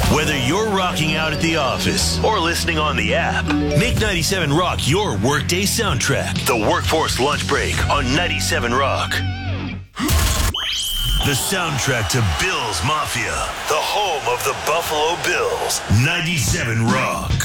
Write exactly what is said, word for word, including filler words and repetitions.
Whether you're rocking out at the office or listening on the app, make ninety-seven Rock your workday soundtrack. The Workforce Lunch Break on ninety-seven Rock. The soundtrack to Bills Mafia, the home of the Buffalo Bills. ninety-seven Rock.